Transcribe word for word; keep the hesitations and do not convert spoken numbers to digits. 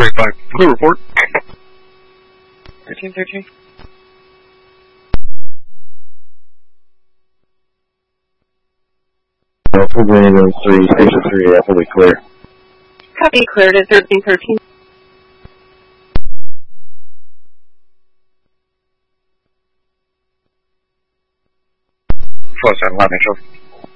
eighty-five. Clear report. thirteen thirteen. Alpha Bravo three, Station three, Alpha, we clear. Copy, cleared at thirteen thirteen. Plus, I'm landing, show.